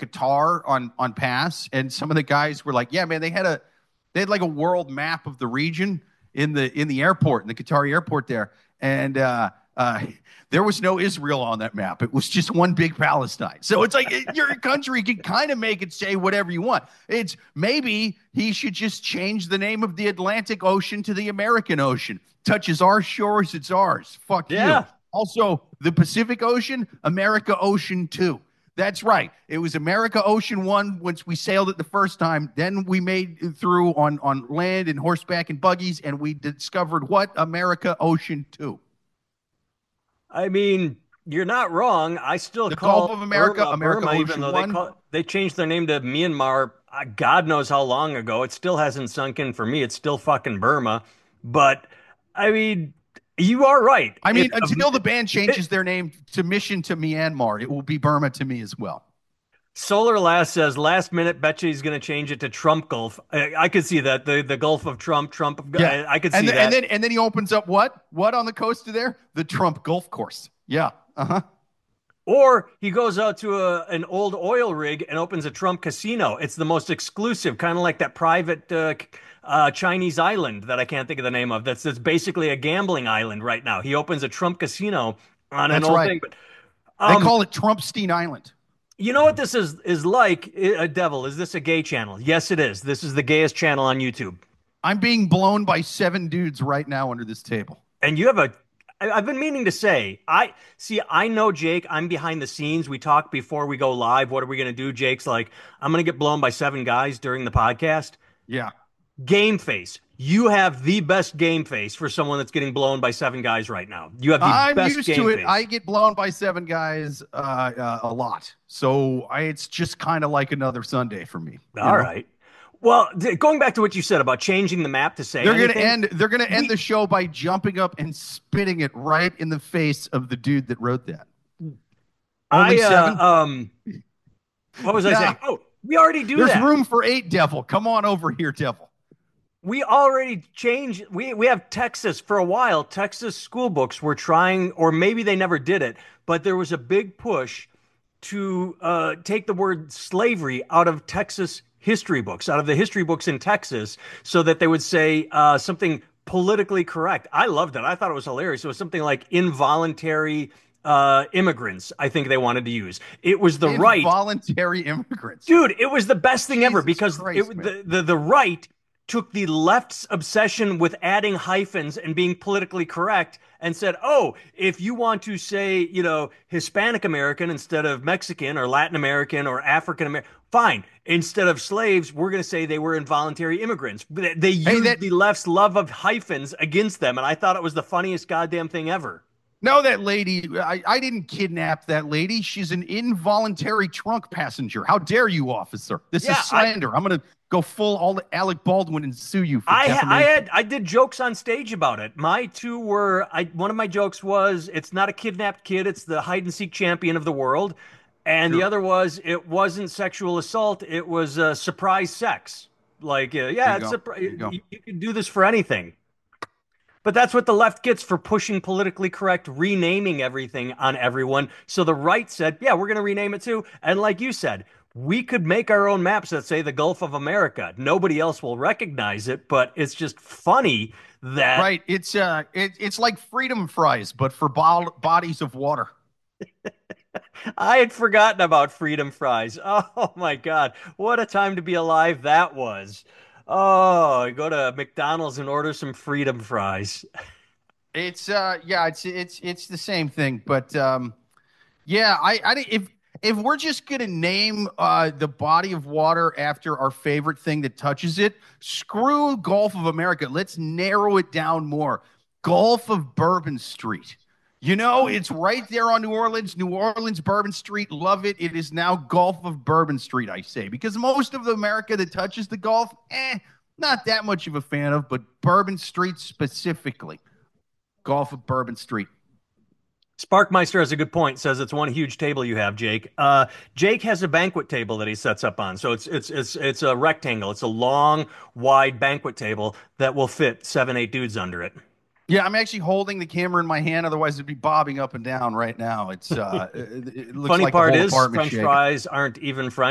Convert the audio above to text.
Qatar on pass, and some of the guys were like, "Yeah, man, they had like a world map of the region in the airport, in the Qatari airport there, and there was no Israel on that map. It was just one big Palestine. So it's like your country can kind of make it say whatever you want. It's maybe he should just change the name of the Atlantic Ocean to the American Ocean. Touches our shores, it's ours. Fuck you. Also, the Pacific Ocean, America Ocean 2. That's right. It was America Ocean 1 once we sailed it the first time. Then we made it through on land and horseback and buggies, and we discovered what? America Ocean 2. I mean, you're not wrong. I still The call Gulf of America, America Burma, even Ocean though 1. they changed their name to Myanmar. God knows how long ago. It still hasn't sunk in for me. It's still fucking Burma. But I mean, you are right. I mean, until the band changes their name to Mission to Myanmar, it will be Burma to me as well. Solar Last says last minute betcha he's going to change it to Trump Gulf. I could see that the Gulf of Trump. Yeah, I could see that. And then he opens up what on the coast of there? The Trump Golf Course. Yeah. Uh-huh. Or he goes out to an old oil rig and opens a Trump casino. It's the most exclusive, kind of like that private Chinese island that I can't think of the name of. That's basically a gambling island right now. He opens a Trump casino on an That's old right. thing. But They call it Trumpstein Island. you know what this is like? A devil. Is this a gay channel? Yes, it is. This is the gayest channel on YouTube. I'm being blown by 7 dudes right now under this table. And I've been meaning to say, I know Jake, I'm behind the scenes. We talk before we go live. What are we going to do? Jake's like, I'm going to get blown by 7 guys during the podcast. Yeah. Game face. You have the best game face for someone that's getting blown by 7 guys right now. You have the I'm best used game to it. face. I get blown by 7 guys a lot. So it's just kind of like another Sunday for me. All right. Well, going back to what you said about changing the map to say They're anything, going to end the show by jumping up and spitting it right in the face of the dude that wrote that. Only 7? What was I saying? Oh, we already do There's that. room for 8, Devil. Come on over here, Devil. We already changed. We have Texas for a while. Texas school books were trying, or maybe they never did it, but there was a big push to take the word slavery out of Texas history books, out of the history books in Texas, so that they would say something politically correct. I loved it. I thought it was hilarious. It was something like involuntary immigrants, I think they wanted to use. It was the right. Involuntary immigrants. Dude, it was the best thing ever because Christ, the right took the left's obsession with adding hyphens and being politically correct and said, oh, if you want to say, Hispanic American instead of Mexican or Latin American or African American, fine. Instead of slaves, we're going to say they were involuntary immigrants. They used the left's love of hyphens against them, and I thought it was the funniest goddamn thing ever. No, that lady, I didn't kidnap that lady. She's an involuntary trunk passenger. How dare you, officer? This is slander. I'm going to go full all Alec Baldwin and sue you for defamation. I did jokes on stage about it. My two were, one of my jokes was, it's not a kidnapped kid, it's the hide and seek champion of the world. And the other was, it wasn't sexual assault, it was surprise sex. Like, you can do this for anything. But that's what the left gets for pushing politically correct, renaming everything on everyone. So the right said, yeah, we're going to rename it too. And like you said, we could make our own maps that say the Gulf of America. Nobody else will recognize it, but it's just funny that... Right. It's like freedom fries, but for bodies of water. I had forgotten about freedom fries. Oh, my God. What a time to be alive that was. Oh, go to McDonald's and order some freedom fries. It's the same thing, but if we're just gonna name the body of water after our favorite thing that touches it, screw Gulf of America. Let's narrow it down more. Gulf of Bourbon Street. It's right there on New Orleans, Bourbon Street. Love it. It is now Gulf of Bourbon Street, I say, because most of America that touches the Gulf, not that much of a fan of, but Bourbon Street specifically. Gulf of Bourbon Street. Sparkmeister has a good point. Says it's one huge table you have, Jake. Jake has a banquet table that he sets up on, so it's a rectangle. It's a long, wide banquet table that will fit 7-8 dudes under it. Yeah, I'm actually holding the camera in my hand. Otherwise, it'd be bobbing up and down right now. It looks Funny like part the whole is apartment French shaking. fries aren't even French.